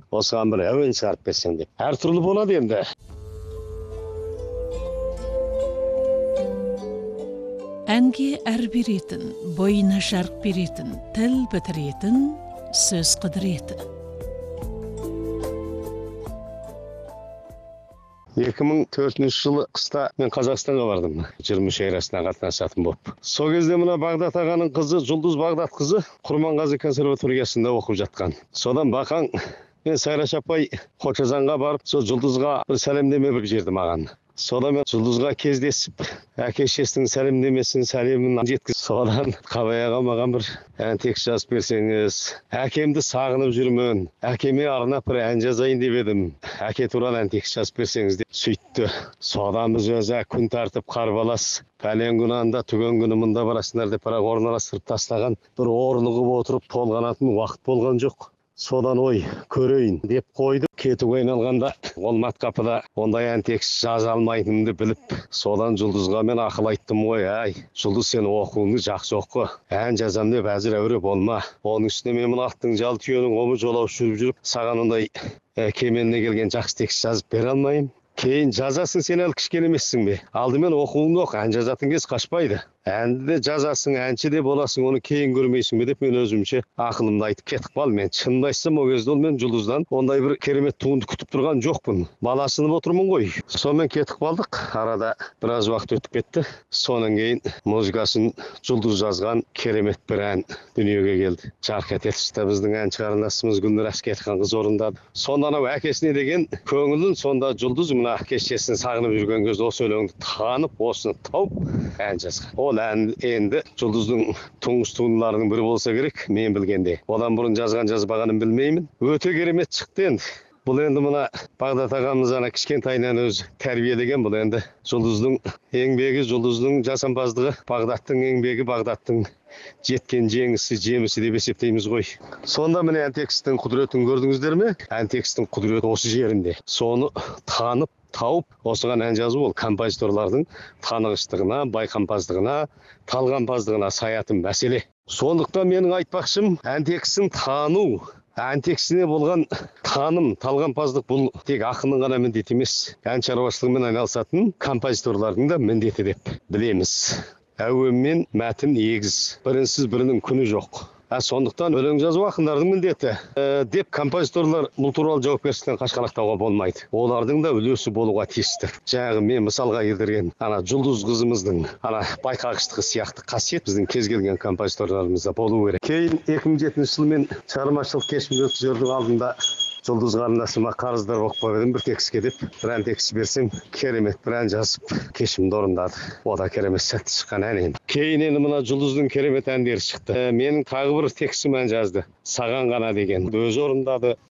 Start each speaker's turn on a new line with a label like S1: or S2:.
S1: осыған бір әуен шығарып берсең деп. Әртүрлі болады енді.
S2: Әнге әр беретін, бойына жарқ беретін, тіл бітіретін, сөз қыдыретін.
S1: 2004 жылы қыста мен Қазақстанға бардым. 20 шайрасына қатынасатын болып. Сол кезде мына Бағдат ағаның қызы, Жұлдыз Бағдат қызы, Құрманғазы консерваториясында оқып жатқан. Содан бақаң мен Сайраш апай Қочазанға барып, сол Жұлдызға бір сәлемдеме бір жерді маған. Содан мен Жұлдызға кездесіп, әке-шесінің сәлемін жеткіз. Содан Қабай аға маған бір ән текст жазып берсеңіз, әкемді сағынып жүрмін, әкеме арнап бір ән жазайын деп едім, әке туралы ән текст жазып берсеңіз деп сөйтті. Содан біз өзі күн тартып қарбалас, пәлен күні анда, түген күні мұнда барасыңдар деп бірақ орналастырып тастаған бір орнығып отырып толғанатын уақыт болған жоқ. Содан ой, көрейін деп қойды. Кетуге айналғанда ол маткапыда ондай ән текст жаза алмайтынымды біліп, содан Жұлдызға мен ақыл айттым ғой, ай, Жұлдыз сен оқуыңды жақсы оқы, ән жазам деп әзір әуре болма. Оның үстіне мен мына аттың жал түйенің омы жолаушы жүріп, саған ондай кеменіне келген жақсы текст жазып бере алмайым. Кейін жазасың, сен әлі кішкене емессің бе? Алдымен оқуыңды оқы, ән жазатын кез қашпайды. Әнді де жазасың, әнші де боласың, оны кейін көрмейсің бе деп мен өзімше ақылымды айтып кетіп қалдым. Мен шынымды айтсам, ол кезде мен Жұлдыздан ондай бір керемет туынды күтіп тұрған жоқпын. Баласынып отырмын ғой. Сонымен кетіп қалдық. Арада біраз уақыт өтіп кетті. Содан кейін музыкасын Жұлдыз жазған керемет бір ән дүниеге келді. Жарқ ете түсті біздің ән қарындасымыз Гүлнұр Әскерханқызы орындады. Сонда анау әкесіне деген көңілін сонда Жұлдыз мына әке-шесін сағынып жүрген кезде осы өлеңді танып, осыны тауып ән жазған. Ол ән енді Жұлдыздың тұңғыш туындыларының бірі болса керек, мен білгенде. Одан бұрын жазбағанын білмеймін. Өте керемет шықты енді. Бұл енді мына Бағдат ағамыз ана кішкентайынан өзі тәрбиелеген. Бұл енді Жұлдыздың еңбегі, Жұлдыздың жасампаздығы, Бағдаттың еңбегі, Бағдаттың жеткен жемісі деп есептейміз ғой. Сонда міне ән текстің құдіретін көрдіңіздер ме? Ән текстің құдіреті осы жерінде. Соны танып, тауып, осыған ән жазу ол композиторлардың танығыштығына, байқампаздығына, талғампаздығына саятын мәселе. Сондықтан менің айтпақшым, ән текстін тану, ән текстіне болған таным, талғампаздық бұл тек ақынның ғана міндеті емес, ән шаруашылығымен айналысатын композиторлардың да міндеті деп білеміз. Әуен мен мәтін егіз, бірінсіз бірінің күні жоқ. Сондықтан өлең жазу ақындардың міндеті деп композиторлар бұл туралы жауапкершіліктен қашқалақтауға болмайды. Олардың да үлесі болуға тиісті. Жаңағы мен мысалға келтірген ана Жұлдыз қызымыздың ана байқағыштығы сияқты қасиет біздің кез келген композиторларымызда болу керек. Кейін 2007 жылы мен шығармашылық кешімді өткізердің алдында Жұлдыз қарындасыма қарыздар болып қойдым бір текстке деп, бір ән текст берсем, керемет бір ән жазып, кешімді орындады. О да керемет сәтті шыққан ән енді. Кейін енді мына Жұлдыздың керемет әндері шықты. Менің тағы бір текстім ән жазды. Саған ғана деген. Өзі орындады.